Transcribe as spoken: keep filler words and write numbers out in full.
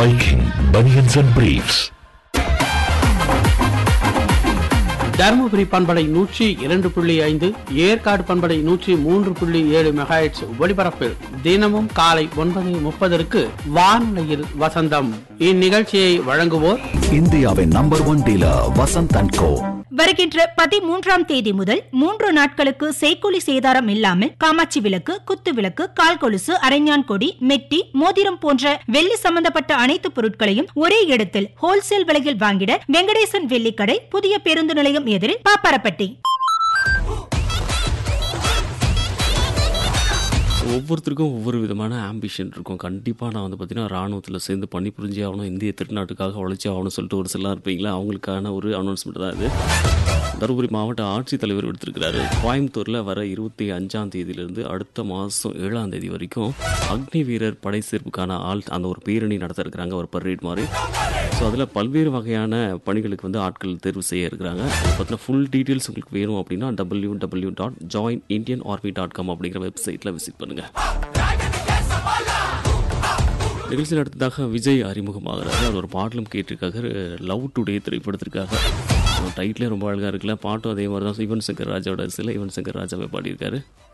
Viking Bunions and Briefs. Dharmapuri பண்பலை நூற்றி இரண்டு புள்ளி ஐந்து, ஏற்காடு பண்பலை நூற்றி மூன்று புள்ளி ஏழு மெகாஹெர்ட்ஸ் ஒலிபரப்பில் தினமும் காலை ஒன்பது முப்பதற்கு வானொலியில் வசந்தம். இந்நிகழ்ச்சியை வழங்குவோர் இந்தியாவின் number one dealer Vasanth and கோ. வருகின்ற பதிமூன்றாம் தேதி முதல் மூன்று நாட்களுக்கு செய்கூலி சேதாரம் இல்லாமல் காமாட்சி விளக்கு, குத்து விளக்கு, கால் கொலுசு, அரைஞான் கொடி, மெட்டி, மோதிரம் போன்ற வெள்ளி சம்பந்தப்பட்ட அனைத்து பொருட்களையும் ஒரே இடத்தில் ஹோல்சேல் விலையில் வாங்கிட வெங்கடேசன் வெள்ளிக்கடை, புதிய பேருந்து நிலையம் எதிரில், பாப்பாரப்பட்டி. ஒவ்வொருத்தருக்கும் ஒவ்வொரு விதமான ஆம்பிஷன் இருக்கும். கண்டிப்பாக நான் வந்து பார்த்தீங்கன்னா ராணுவத்தில் சேர்ந்து பணி புரிஞ்சே ஆகணும், இந்திய திருநாட்டுக்காக உழைச்சி ஆகணும்னு சொல்லிட்டு ஒரு சிலர் இருப்பீங்களா, அவங்களுக்கான ஒரு அனௌன்ஸ்மெண்ட் தான் இது. தருமபுரி மாவட்ட ஆட்சித்தலைவர் எடுத்திருக்கிறாரு. கோயம்புத்தூரில் வர இருபத்தி அஞ்சாம் தேதியிலிருந்து அடுத்த மாதம் ஏழாம் தேதி வரைக்கும் அக்னி வீரர் படை சேர்ப்புக்கான ஆள் அந்த ஒரு பேரணி நடத்த இருக்கிறாங்க, ஒரு பரேட் மாதிரி. ஸோ அதில் பல்வேறு வகையான பணிகளுக்கு வந்து ஆட்கள் தேர்வு செய்ய இருக்கிறாங்க. அதை பற்றின ஃபுல் டீட்டெயில்ஸ் உங்களுக்கு வேணும் அப்படின்னா W W dot join Indian army dot com அப்படிங்கிற வெப்சைட்டில் விசிட் பண்ணுங்கள். நிகழ்ச்சி நடத்ததாக விஜய் அறிமுகமாகிறாரு. அது ஒரு பாடலும் கேட்டிருக்காங்க, லவ் டுடே திரைப்படத்திற்காக. டைட்டிலே ரொம்ப அழகாக இருக்குல்ல, பாட்டும் அதே மாதிரி தான். யுவன் சங்கர் ராஜாவோட சில யுவன் சங்கர் ராஜாவை பாடியிருக்காரு.